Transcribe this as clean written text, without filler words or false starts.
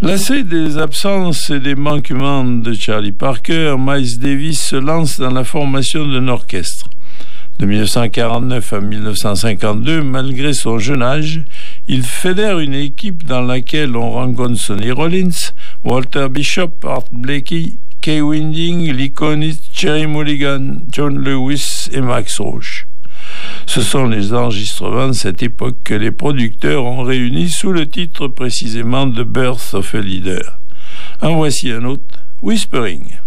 Lassé des absences et des manquements de Charlie Parker, Miles Davis se lance dans la formation d'un orchestre. De 1949 à 1952, malgré son jeune âge, il fédère une équipe dans laquelle on rencontre Sonny Rollins, Walter Bishop, Art Blakey, Kay Winding, Lee Konitz, Gerry Mulligan, John Lewis et Max Roach. Ce sont les enregistrements de cette époque que les producteurs ont réunis sous le titre précisément de Birth of a Leader. En voici un autre, Whispering.